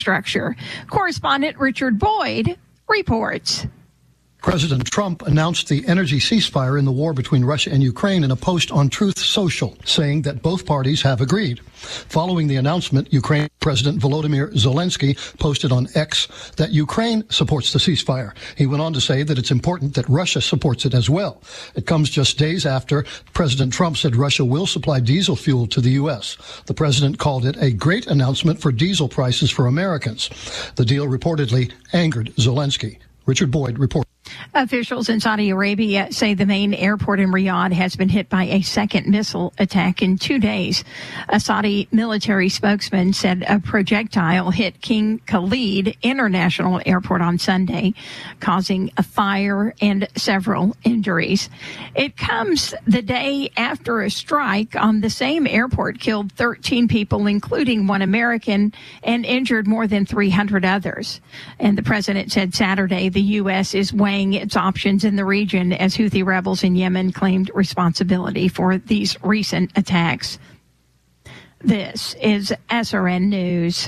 structure. Correspondent Richard Boyd reports. President Trump announced the energy ceasefire in the war between Russia and Ukraine in a post on Truth Social, saying that both parties have agreed. Following the announcement, Ukraine President Volodymyr Zelensky posted on X that Ukraine supports the ceasefire. He went on to say that it's important that Russia supports it as well. It comes just days after President Trump said Russia will supply diesel fuel to the U.S. The president called it a great announcement for diesel prices for Americans. The deal reportedly angered Zelensky. Richard Boyd reports. Officials in Saudi Arabia say the main airport in Riyadh has been hit by a second missile attack in 2 days. A Saudi military spokesman said a projectile hit King Khalid International Airport on Sunday, causing a fire and several injuries. It comes the day after a strike on the same airport killed 13 people, including one American, and injured more than 300 others. And the president said Saturday the U.S. is weighing its options in the region as Houthi rebels in Yemen claimed responsibility for these recent attacks. This is SRN News.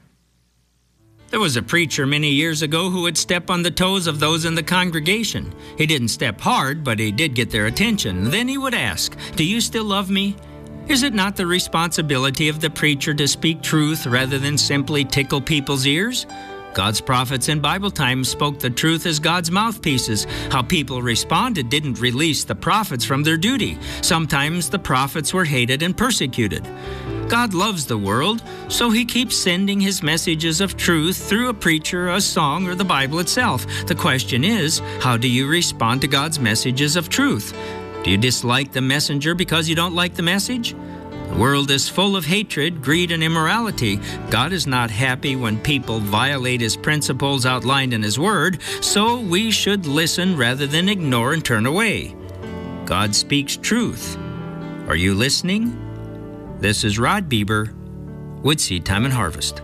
There was a preacher many years ago who would step on the toes of those in the congregation. He didn't step hard, but he did get their attention. Then he would ask, "Do you still love me?" Is it not the responsibility of the preacher to speak truth rather than simply tickle people's ears? God's prophets in Bible times spoke the truth as God's mouthpieces. How people responded didn't release the prophets from their duty. Sometimes the prophets were hated and persecuted. God loves the world, so he keeps sending his messages of truth through a preacher, a song, or the Bible itself. The question is, how do you respond to God's messages of truth? Do you dislike the messenger because you don't like the message? The world is full of hatred, greed, and immorality. God is not happy when people violate his principles outlined in his word, so we should listen rather than ignore and turn away. God speaks truth. Are you listening? This is Rod Bieber with Seed Time and Harvest.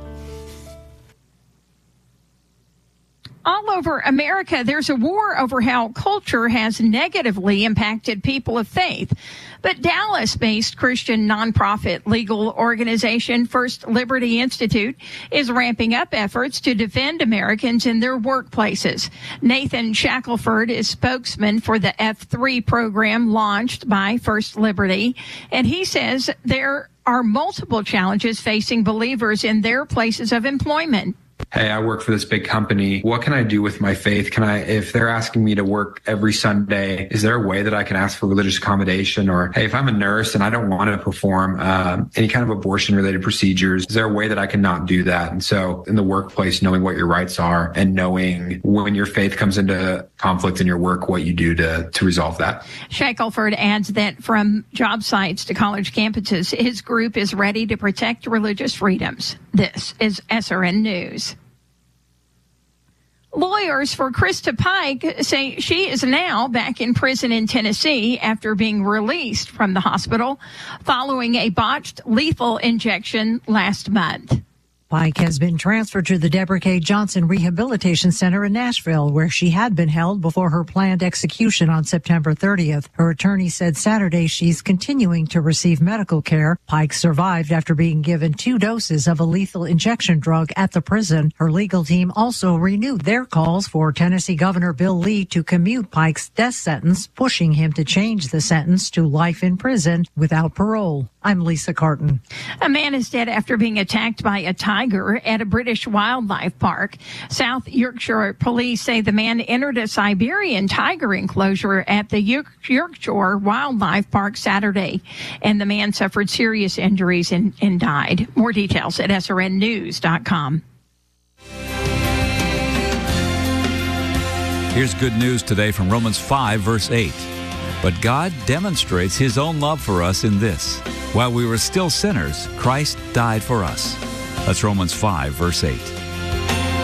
All over America, there's a war over how culture has negatively impacted people of faith. But Dallas-based Christian nonprofit legal organization First Liberty Institute is ramping up efforts to defend Americans in their workplaces. Nathan Shackelford is spokesman for the F3 program launched by First Liberty, and he says there are multiple challenges facing believers in their places of employment. Hey, I work for this big company. What can I do with my faith? If they're asking me to work every Sunday, is there a way that I can ask for religious accommodation? Or, hey, if I'm a nurse and I don't want to perform any kind of abortion-related procedures, is there a way that I can not do that? And so in the workplace, knowing what your rights are and knowing when your faith comes into conflict in your work, what you do to resolve that. Shackelford adds that from job sites to college campuses, his group is ready to protect religious freedoms. This is SRN News. Lawyers for Krista Pike say she is now back in prison in Tennessee after being released from the hospital following a botched lethal injection last month. Pike has been transferred to the Deborah K. Johnson Rehabilitation Center in Nashville, where she had been held before her planned execution on September 30th. Her attorney said Saturday she's continuing to receive medical care. Pike survived after being given 2 doses of a lethal injection drug at the prison. Her legal team also renewed their calls for Tennessee Governor Bill Lee to commute Pike's death sentence, pushing him to change the sentence to life in prison without parole. I'm Lisa Carton. A man is dead after being attacked by a tiger at a British wildlife park. South Yorkshire police say the man entered a Siberian tiger enclosure at the Yorkshire Wildlife Park Saturday, and the man suffered serious injuries and died. More details at srnnews.com. Here's good news today from Romans 5, verse 8. But God demonstrates his own love for us in this: while we were still sinners, Christ died for us. That's Romans 5, verse 8.